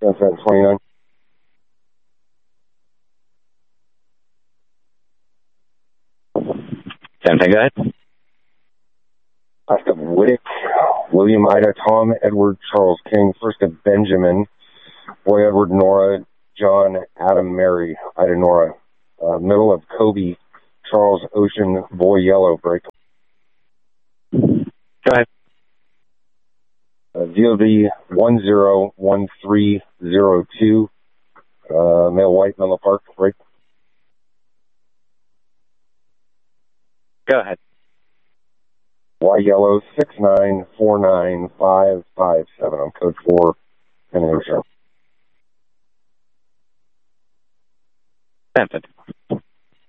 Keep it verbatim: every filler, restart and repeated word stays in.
That's at twenty-nine. ten ten, go ahead. Last of Whittick, William, Ida, Tom, Edward, Charles, King. First of Benjamin, Boy, Edward, Nora, John, Adam, Mary, Ida, Nora. Uh, middle of Kobe, Charles, Ocean, Boy, Yellow, break. Go ahead. Uh, V O V one zero one three zero two, uh, male white, Menlo Park, break. Go ahead. Y yellow six nine four nine five five seven. I'm code four, pending return. ten ten.